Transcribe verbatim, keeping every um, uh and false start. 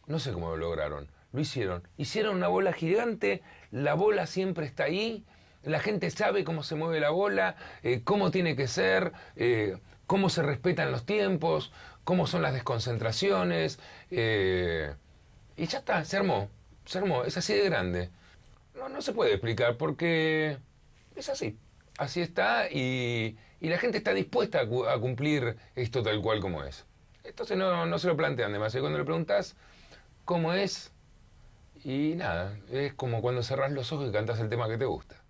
No sé cómo lo lograron. Lo hicieron. Hicieron una bola gigante, la bola siempre está ahí, la gente sabe cómo se mueve la bola, eh, cómo tiene que ser, eh, cómo se respetan los tiempos, cómo son las desconcentraciones. eh, y ya está, se armó. Se armó, es así de grande. No, no se puede explicar porque es así. Así está y, y la gente está dispuesta a, cu- a cumplir esto tal cual como es. Entonces no, no se lo plantean demasiado. Cuando le preguntas cómo es, y nada, es como cuando cerrás los ojos y cantas el tema que te gusta.